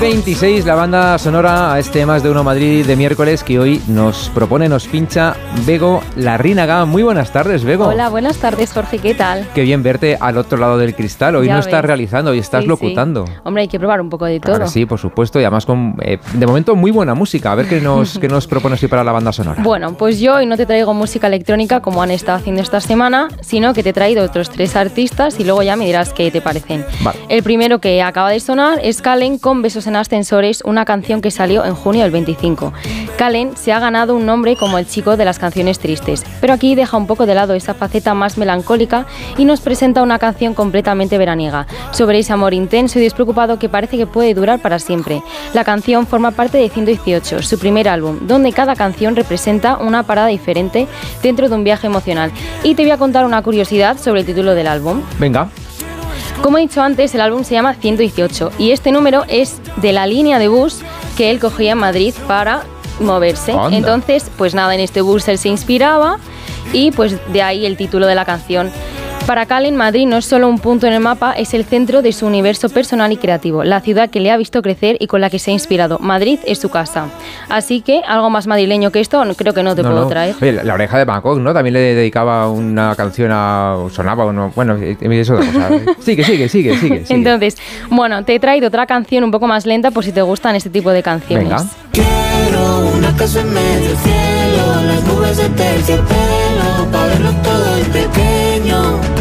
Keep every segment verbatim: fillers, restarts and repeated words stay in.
veintiséis, la banda sonora a este Más de Uno Madrid de miércoles que hoy nos propone, nos pincha Bego Larrínaga. Muy buenas tardes, Bego. Hola, buenas tardes, Jorge, ¿qué tal? Qué bien verte al otro lado del cristal. Hoy Ya no ves. estás realizando, hoy estás Sí, locutando. sí. Hombre, hay que probar un poco de todo. Ahora sí, por supuesto, y además con, eh, de momento, muy buena música. A ver qué nos, qué nos propones hoy para la banda sonora. Bueno, pues yo hoy no te traigo música electrónica como han estado haciendo esta semana, sino que te he traído otros tres artistas y luego ya me dirás qué te parecen. Vale. El primero que acaba de sonar es Kallen con Besos en Ascensores, una canción que salió en junio del veinticinco. Kallen se ha ganado un nombre como el chico de las canciones tristes, pero aquí deja un poco de lado esa faceta más melancólica y nos presenta una canción completamente veraniega, sobre ese amor intenso y despreocupado que parece que puede durar para siempre. La canción forma parte de ciento dieciocho, su primer álbum, donde cada canción representa una parada diferente dentro de un viaje emocional. Y te voy a contar una curiosidad sobre el título del álbum. Venga. Como he dicho antes, el álbum se llama ciento dieciocho y este número es de la línea de bus que él cogía en Madrid para moverse. Anda. Entonces, pues nada, en este bus él se inspiraba y pues de ahí el título de la canción. Para Kallen, Madrid no es solo un punto en el mapa, es el centro de su universo personal y creativo, la ciudad que le ha visto crecer y con la que se ha inspirado. Madrid es su casa. Así que algo más madrileño que esto creo que no te No, puedo no. traer. Oye, la, la oreja de Bangkok, ¿no? También le dedicaba una canción a... sonaba o no... Bueno, es otra cosa. Sigue, sigue, sigue, sigue. sigue. Entonces, bueno, te he traído otra canción un poco más lenta por si te gustan este tipo de canciones. Venga. Quiero una casa en medio del cielo, las nubes de terciopelo, para verlo todo en pequeño.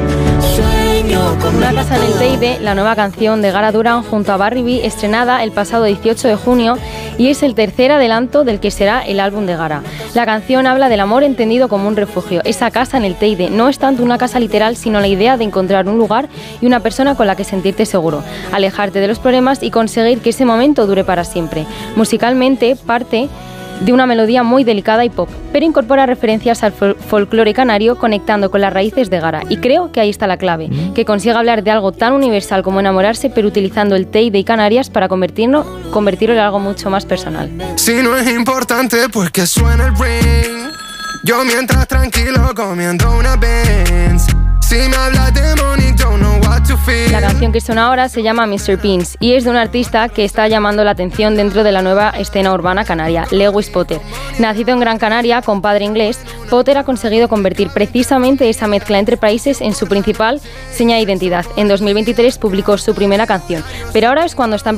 Sueño con Una casa en el Teide, la nueva canción de Gara Duran junto a Barry B, estrenada el pasado dieciocho de junio y es el tercer adelanto del que será el álbum de Gara. La canción habla del amor entendido como un refugio. Esa casa en el Teide no es tanto una casa literal, sino la idea de encontrar un lugar y una persona con la que sentirte seguro, alejarte de los problemas y conseguir que ese momento dure para siempre. Musicalmente parte de una melodía muy delicada y pop, pero incorpora referencias al fol- folclore canario conectando con las raíces de Gara. Y creo que ahí está la clave, que consiga hablar de algo tan universal como enamorarse, pero utilizando el Teide y Canarias para convertirlo, convertirlo en algo mucho más personal. Si no es importante, pues que suene el ring. Yo mientras tranquilo comiendo una Benz. Si me hablas de money, don't know what to feel. La canción que suena ahora se llama mister Beans y es de un artista que está llamando la atención dentro de la nueva escena urbana canaria, Lewis Potter. Nacido en Gran Canaria, con padre inglés, Potter ha conseguido convertir precisamente esa mezcla entre países en su principal seña de identidad. En dos mil veintitrés publicó su primera canción, pero ahora es cuando está